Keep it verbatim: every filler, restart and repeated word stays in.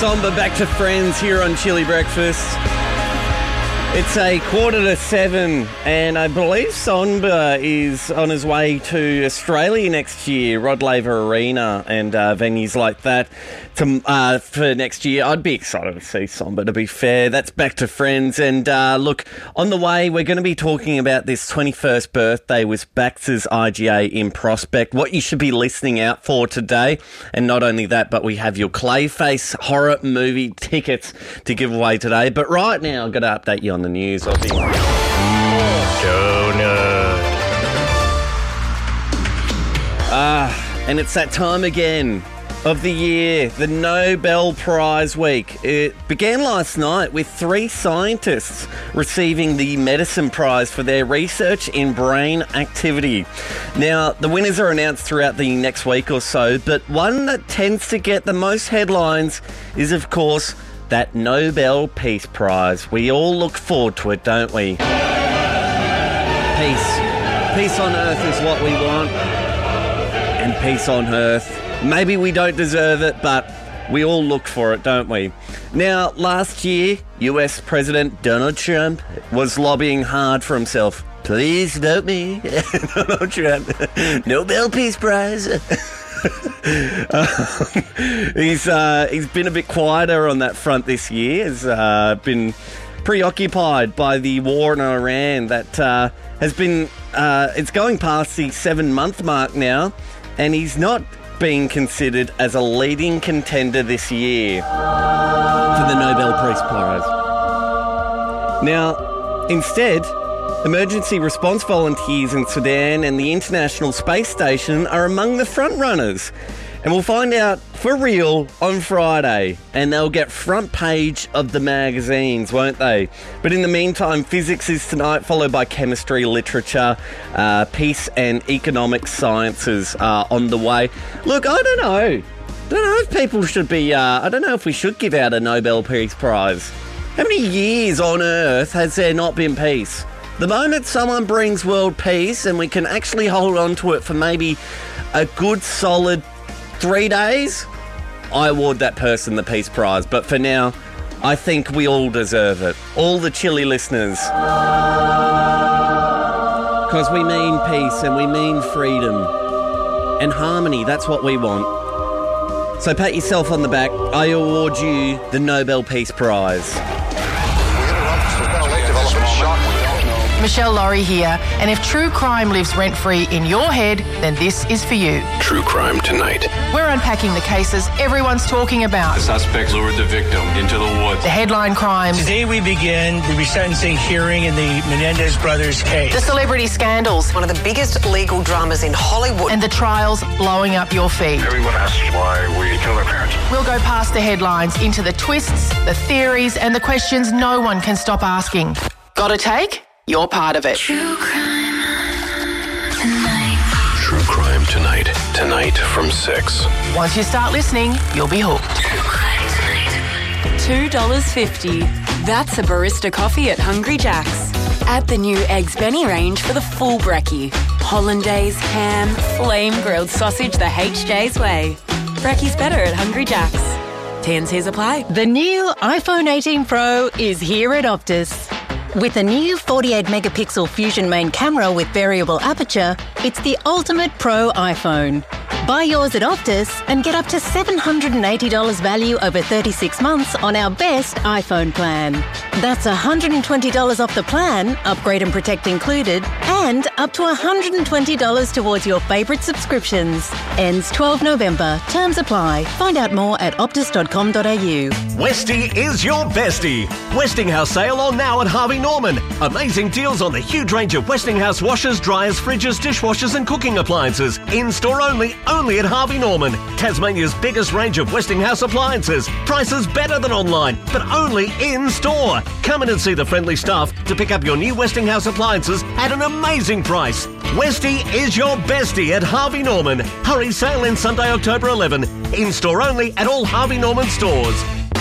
Somber back to Friends here on Chili Breakfast. It's a quarter to seven, and I believe Somber is on his way to Australia next year, Rod Laver Arena and uh, venues like that to, uh, for next year. I'd be excited to see Somber, to be fair. That's back to Friends. And uh, look, on the way, we're going to be talking about this twenty-first birthday with Baxter's I G A in Prospect, what you should be listening out for today. And not only that, but we have your Clayface horror movie tickets to give away today. But right now, I've got to update you on the news, Aussie. Donut. Ah, and it's that time again of the year, the Nobel Prize Week. It began last night with three scientists receiving the Medicine Prize for their research in brain activity. Now, the winners are announced throughout the next week or so, but one that tends to get the most headlines is, of course, that Nobel Peace Prize. We all look forward to it, don't we? Peace. Peace on earth is what we want. And peace on earth. Maybe we don't deserve it, but we all look for it, don't we? Now, last year, U S President Donald Trump was lobbying hard for himself. Please vote me, Donald Trump. Nobel Peace Prize. um, he's uh, he's been a bit quieter on that front this year. He's uh, been preoccupied by the war in Iran that uh, has been uh, it's going past the seven month mark now, and he's not being considered as a leading contender this year for the Nobel Peace Prize. Now, instead, emergency response volunteers in Sudan and the International Space Station are among the front runners. And we'll find out for real on Friday. And they'll get front page of the magazines, won't they? But in the meantime, physics is tonight, followed by chemistry, literature, uh, peace and economic sciences are on the way. Look, I don't know. I don't know if people should be... Uh, I don't know if we should give out a Nobel Peace Prize. How many years on Earth has there not been peace? The moment someone brings world peace and we can actually hold on to it for maybe a good solid three days, I award that person the Peace Prize. But for now, I think we all deserve it. All the Chili listeners. Because we mean peace and we mean freedom. And harmony, that's what we want. So pat yourself on the back. I award you the Nobel Peace Prize. Michelle Laurie here, and if true crime lives rent-free in your head, then this is for you. True Crime Tonight. We're unpacking the cases everyone's talking about. The suspect lured the victim into the woods. The headline crimes. Today we begin the resentencing hearing in the Menendez brothers case. The celebrity scandals. One of the biggest legal dramas in Hollywood. And the trials blowing up your feed. Everyone asks why we kill our parents. We'll go past the headlines into the twists, the theories, and the questions no one can stop asking. Got a take? You're part of it. True Crime Tonight. True Crime Tonight. Tonight from six. Once you start listening, you'll be hooked. True Crime Tonight. two dollars fifty. That's a barista coffee at Hungry Jack's. Add the new Eggs Benny range for the full brekkie. Hollandaise, ham, flame grilled sausage the H J's way. Brekkie's better at Hungry Jack's. T and C's apply. The new iPhone eighteen Pro is here at Optus. With a new forty-eight megapixel Fusion main camera with variable aperture, it's the ultimate pro iPhone. Buy yours at Optus and get up to seven hundred eighty dollars value over thirty-six months on our best iPhone plan. That's one hundred twenty dollars off the plan, upgrade and protect included, and up to one hundred twenty dollars towards your favourite subscriptions. Ends twelfth November. Terms apply. Find out more at optus dot com dot a u. Westie is your bestie. Westinghouse sale on now at Harvey Norman. Amazing deals on the huge range of Westinghouse washers, dryers, fridges, dishwashers and cooking appliances. In-store only, only at Harvey Norman. Tasmania's biggest range of Westinghouse appliances. Prices better than online, but only in-store. Come in and see the friendly staff to pick up your new Westinghouse appliances at an amazing price. Westie is your bestie at Harvey Norman. Hurry, sale in Sunday, October eleventh. In-store only at all Harvey Norman stores.